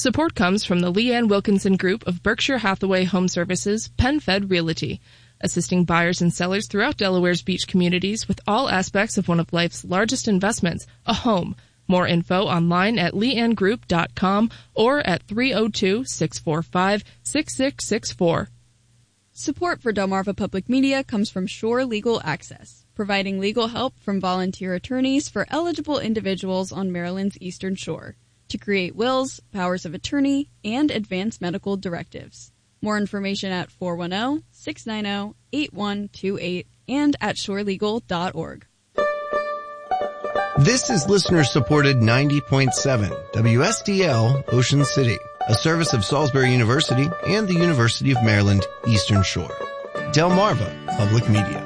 Support comes from the Leanne Wilkinson Group of Berkshire Hathaway Home Services, PenFed Realty, assisting buyers and sellers throughout Delaware's beach communities with all aspects of one of life's largest investments, a home. More info online at leannegroup.com or at 302-645-6664. Support for Delmarva Public Media comes from Shore Legal Access, providing legal help from volunteer attorneys for eligible individuals on Maryland's Eastern Shore to create wills, powers of attorney, and advance medical directives. More information at 410-690-8128 and at shorelegal.org. This is listener-supported 90.7 WSDL Ocean City, a service of Salisbury University and the University of Maryland Eastern Shore. Delmarva Public Media.